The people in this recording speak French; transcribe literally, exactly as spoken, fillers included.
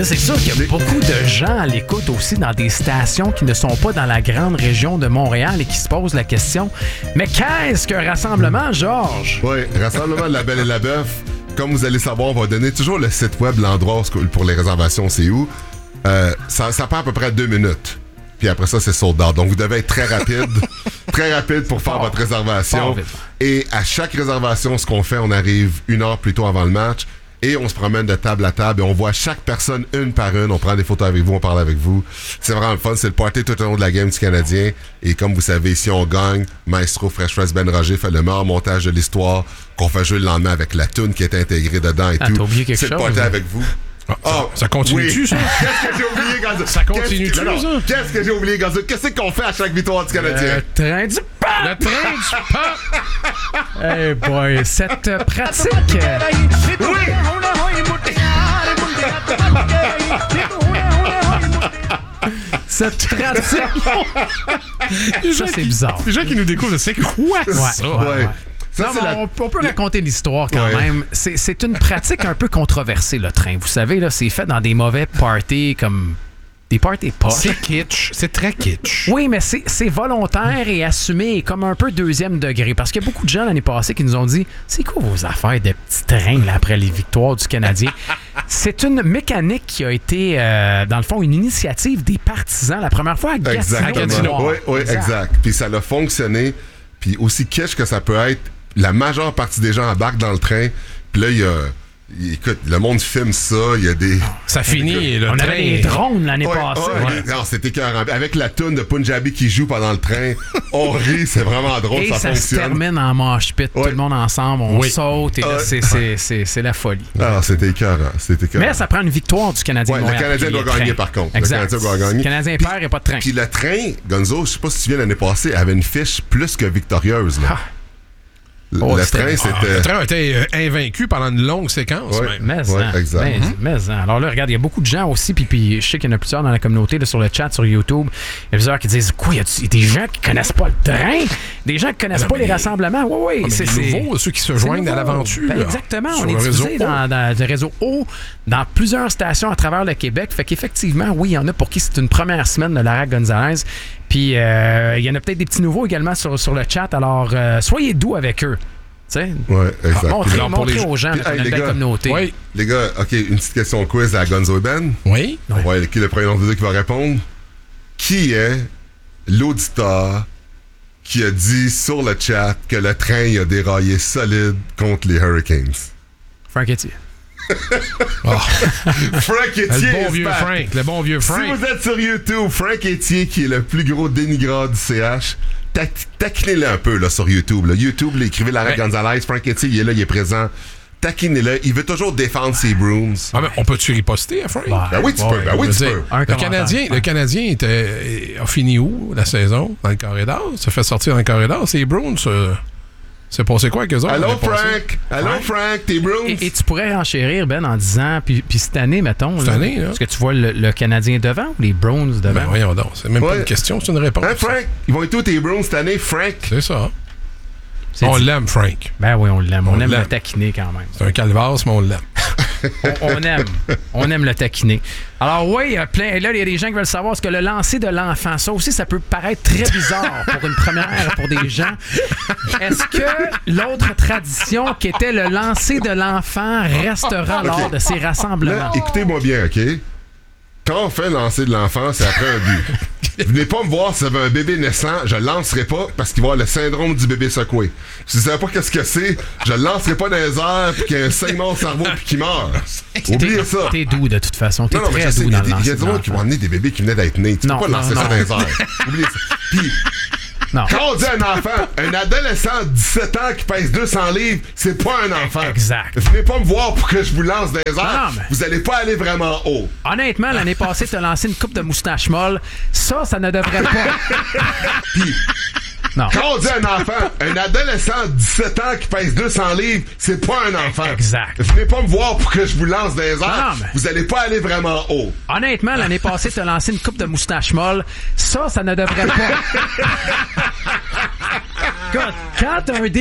là, c'est sûr qu'il y a beaucoup de gens à l'écoute aussi dans des stations qui ne sont pas dans la grande région de Montréal et qui se posent la question, mais qu'est-ce qu'un rassemblement, Georges? Oui, Rassemblement de la Belle et la Bœuf. Comme vous allez savoir, on va donner toujours le site web, l'endroit pour les réservations, c'est où. Euh, ça, ça prend à peu près deux minutes. Puis après ça, c'est sold out. Donc, vous devez être très rapide, très rapide pour faire oh, votre réservation. Et à chaque réservation, ce qu'on fait, on arrive une heure plus tôt avant le match et on se promène de table à table et on voit chaque personne une par une. On prend des photos avec vous, on parle avec vous. C'est vraiment le fun. C'est le party tout au long de la game du Canadien. Et comme vous savez, si on gagne, Maestro Fresh Fresh Ben Roger fait le meilleur montage de l'histoire qu'on fait jouer le lendemain avec la toune qui est intégrée dedans et ah, tout. T'as oublié quelque c'est chose, le party hein? avec vous. Ah, ça, oh, ça continue-tu, oui. ça? Qu'est-ce que j'ai oublié, Gonzo? Ça continue-tu, Qu'est-ce que, ça? Qu'est-ce que j'ai oublié, Gonzo? Qu'est-ce qu'on fait à chaque victoire du Canadien? Le train du pape! Le train du pape! Hey boy, cette pratique... Oui! Cette pratique... Ça, c'est bizarre. Les gens qui nous découvrent, c'est quoi ouais, ça? Ouais, ouais. Ça, non, c'est la... on, on peut raconter l'histoire quand ouais. même. C'est, c'est une pratique un peu controversée, le train. Vous savez, là, c'est fait dans des mauvais parties comme des parties poches. C'est kitsch. C'est très kitsch. Oui, mais c'est, c'est volontaire et assumé comme un peu deuxième degré. Parce qu'il y a beaucoup de gens l'année passée qui nous ont dit « C'est quoi vos affaires de petits trains là, après les victoires du Canadien? » C'est une mécanique qui a été, euh, dans le fond, une initiative des partisans. La première fois à Gatineau. Oui, oui, exact. exact. Puis ça a fonctionné. Puis aussi kitsch que ça peut être, la majeure partie des gens embarquent dans le train. Puis là, il y a... Écoute, le monde filme ça, il y a des... Ça finit, le On train... avait des drones l'année ouais, passée. Ouais, ouais. Non, c'était écœurant. Avec la toune de Punjabi qui joue pendant le train, on rit, c'est vraiment drôle, et ça, ça fonctionne. se termine en mosh pit, ouais. Tout le monde ensemble, on oui. saute, et là, ouais. c'est, c'est, c'est, c'est la folie. Alors, c'était écœurant, c'était écœurant. Mais ça prend une victoire du Canadien. Ouais, le Canadien doit gagner, par contre. Exact. Le Canadien doit gagner. Le Canadien perd, il n'y a pas de train. Puis le train, Gonzo, je sais pas si tu viens l'année passée, avait une fiche plus que victorieuse, là. Ah. Oh, le, c'était... train, c'était... Ah, le train était euh, invaincu pendant une longue séquence. Ouais, même. Mais, ouais, hein, exact. mais, Mm-hmm. mais hein. Alors là, regarde, il y a beaucoup de gens aussi, puis, puis je sais qu'il y en a plusieurs dans la communauté, là, sur le chat, sur YouTube. Il y a plusieurs qui disent quoi, il y a des gens qui connaissent pas le train, des gens qui connaissent ah, pas les les rassemblements. Oui, oui. Ah, c'est, c'est nouveau, ceux qui se joignent à l'aventure. Ben, exactement. On est le diffusé dans, dans le réseau O, dans plusieurs stations à travers le Québec. Fait qu'effectivement, oui, il y en a pour qui c'est une première semaine de Lara Gonzalez. Puis euh, il y en a peut-être des petits nouveaux également sur, sur le chat. Alors, euh, soyez doux avec eux. Oui, exact. Montrez, montrez les... aux gens qu'on a une belle gars, communauté. Oui. Les gars, OK, une petite question quiz à Gonzo et Ben. Oui. Ouais, qui est le premier nom de deux qui va répondre? Qui est l'auditeur qui a dit sur le chat que le train a déraillé solide contre les Hurricanes? Frank Etier. Oh. Frank Etier. Le bon vieux Frank. Le bon vieux Frank. Si vous êtes sur YouTube, Frank Etier, qui est le plus gros dénigreur du C H, taquinez-le un peu là, sur YouTube. Là. YouTube, là, écrivez Lara ben, Gonzalez, Frank Etier, il est là, il est présent. Taquinez-le. Il veut toujours défendre ses Bruins. Ah, ben, on peut-tu riposter à Frank? Ben, ben oui, tu ouais, peux. Ben oui, tu peux. Le Canadien, le Canadien était, a fini où la saison? Dans le corridor? Ça fait sortir dans le corridor. C'est les Bruins. Euh, c'est passé quoi avec eux autres? Allô, Frank? Allô, Frank? Frank, t'es Bruins? Et, et tu pourrais renchérir, Ben, en disant, puis, puis cette année, mettons. Cette là, année, là. Est-ce que tu vois le, le Canadien devant ou les Browns devant? Ben voyons donc. C'est même ouais. pas une question, c'est une réponse. Hein, Frank? Ils vont être tous tes Browns cette année, Frank? C'est ça. C'est on dit. l'aime, Frank. Ben oui, on l'aime. On, on aime l'aime. le taquiner quand même. C'est un calvasse, mais on l'aime. on, on aime. On aime le taquiner. Alors oui, il y a plein. Là, il y a des gens qui veulent savoir ce que le lancer de l'enfant. Ça aussi, ça peut paraître très bizarre pour une première pour des gens. Est-ce que l'autre tradition qui était le lancer de l'enfant restera lors okay. de ces rassemblements? Là, écoutez-moi bien, OK? Quand on fait lancer de l'enfant, c'est après un but. Venez pas me voir si vous avez un bébé naissant, je le lancerai pas parce qu'il va avoir le syndrome du bébé secoué. Si vous savez pas qu'est-ce que c'est, je le lancerai pas dans les airs puis qu'il y a un saignement au cerveau puis qu'il meurt. Oubliez t'es, ça. T'es doux de toute façon. T'es non, non, très mais doux sais, dans le lancer. Il y a des gens qui vont amener des bébés qui venaient d'être nés. Tu non, peux pas non, lancer non, ça non. dans les airs. Oubliez ça. Puis, non. quand on dit un enfant, un adolescent de dix-sept ans qui pèse deux cents livres, c'est pas un enfant. Exact. Venez pas me voir pour que je vous lance dans les airs. Non, mais... Vous allez pas aller vraiment haut. Honnêtement, l'année passée, t'as lancé une coupe de moustache molle. Ça, ça ne devrait pas. Puis, non. quand on dit un enfant, un adolescent de dix-sept ans qui pèse deux cents livres, c'est pas un enfant. Exact. Venez pas me voir pour que je vous lance dans les airs. Non, mais... Vous allez pas aller vraiment haut. Honnêtement, l'année passée, t'as lancé une coupe de moustache molle. Ça, ça ne devrait pas. Quand, quand t'as un